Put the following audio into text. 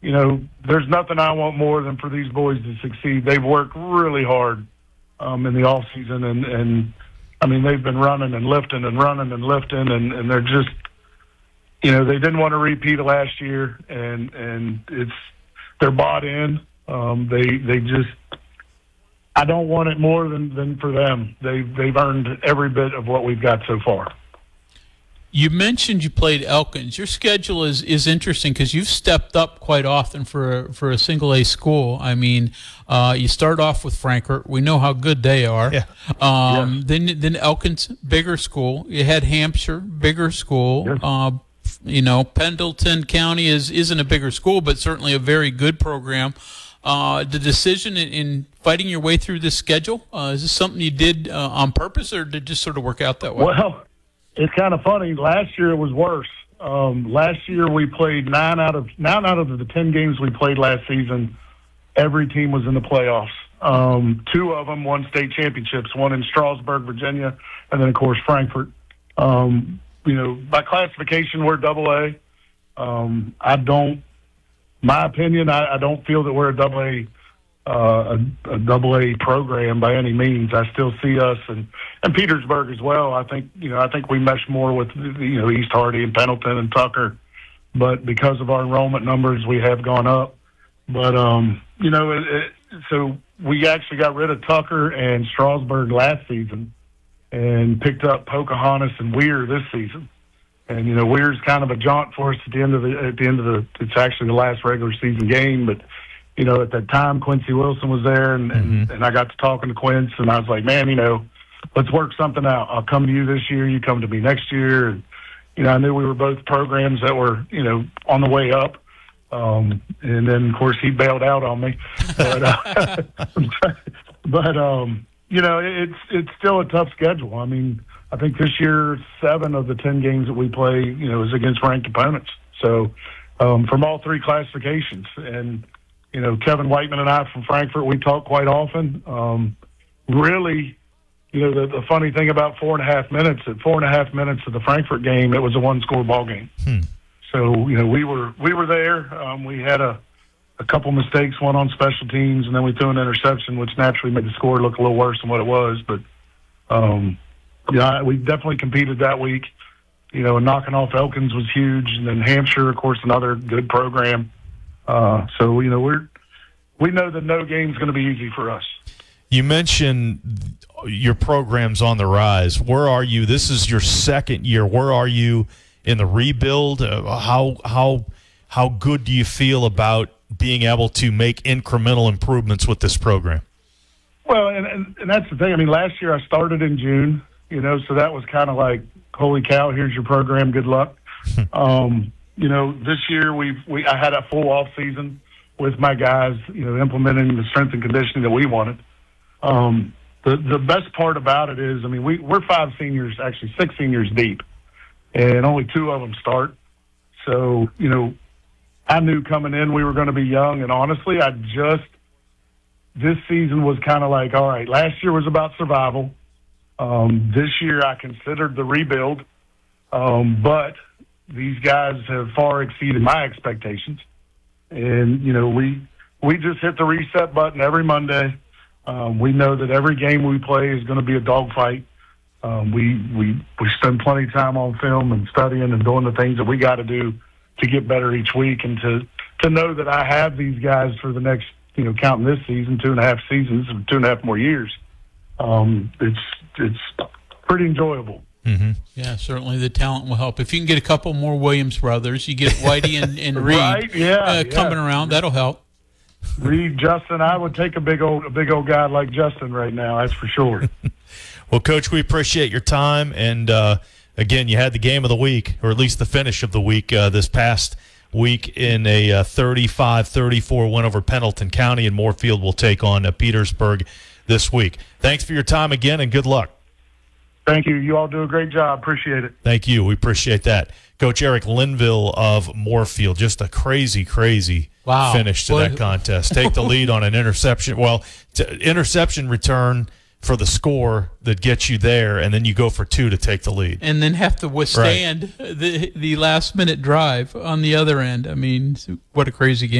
there's nothing I want more than for these boys to succeed. They've worked really hard in the off season, and I mean, they've been running and lifting and running and lifting, and they're just, they didn't want to repeat of last year, and they're bought in. They just, I don't want it more than for them. They've earned every bit of what we've got so far. You mentioned you played Elkins. Your schedule is interesting because you've stepped up quite often for a single A school. I mean, you start off with Frankfort. We know how good they are. Yeah. Yes. Then Elkins, bigger school. You had Hampshire, bigger school. Yes. Pendleton County isn't a bigger school, but certainly a very good program. The decision in fighting your way through this schedule, is this something you did on purpose, or did it just sort of work out that way? Well, it's kind of funny. Last year it was worse. Last year we played 9 out of the 10 games we played last season, every team was in the playoffs. 2 of them won state championships, one in Strasburg, Virginia, and then, of course, Frankfort. By classification, we're AA. My opinion, I don't feel that we're a AA program by any means. I still see us and Petersburg as well. I think we mesh more with East Hardy and Pendleton and Tucker, but because of our enrollment numbers, we have gone up. But so we actually got rid of Tucker and Strasburg last season, and picked up Pocahontas and Weir this season. And Weir's kind of a jaunt for us at the end of the. It's actually the last regular season game, but. At that time, Quincy Wilson was there, and I got to talking to Quince, and I was like, man, let's work something out. I'll come to you this year. You come to me next year. And, I knew we were both programs that were, on the way up. And then, of course, he bailed out on me. But, it's still a tough schedule. I mean, I think this year, 7 of the 10 games that we play, is against ranked opponents. So from all 3 classifications. And, Kevin Whiteman and I from Frankfort, we talk quite often. Really, the funny thing about 4.5 minutes, at 4.5 minutes of the Frankfort game, it was a 1-score ball game. So, we were there. We had a couple mistakes, one on special teams, and then we threw an interception, which naturally made the score look a little worse than what it was. But, we definitely competed that week. And knocking off Elkins was huge. And then Hampshire, of course, another good program. So, we know that no game's going to be easy for us. You mentioned your program's on the rise. Where are you? This is your second year. Where are you in the rebuild? How good do you feel about being able to make incremental improvements with this program? Well, and that's the thing. I mean, last year I started in June, so that was kind of like, holy cow, here's your program. Good luck. This year I had a full off season with my guys, implementing the strength and conditioning that we wanted. The best part about it is, I mean, we're 5 seniors, actually 6 seniors deep, and only 2 of them start. So, I knew coming in we were going to be young, and honestly, this season was kind of like, all right, last year was about survival. This year I considered the rebuild, but these guys have far exceeded my expectations. And, we just hit the reset button every Monday. We know that every game we play is going to be a dogfight. We spend plenty of time on film and studying and doing the things that we got to do to get better each week, and to know that I have these guys for the next, counting this season, 2.5 seasons, 2.5 more years. It's pretty enjoyable. Mm-hmm. Yeah, certainly the talent will help. If you can get a couple more Williams brothers, you get Whitey and Reed right? coming around, that'll help. Reed, Justin, I would take a big old guy like Justin right now. That's for sure. Well, Coach, we appreciate your time, and again, you had the game of the week, or at least the finish of the week, this past week in a 35-34 win over Pendleton County, and Moorfield will take on Petersburg this week. Thanks for your time again, and good luck. Thank you. You all do a great job. Appreciate it. Thank you. We appreciate that. Coach Eric Linville of Moorfield, just a crazy finish to that contest. Take the lead on an interception. Well, interception return for the score that gets you there, and then you go for 2 to take the lead. And then have to withstand the last-minute drive on the other end. I mean, what a crazy game.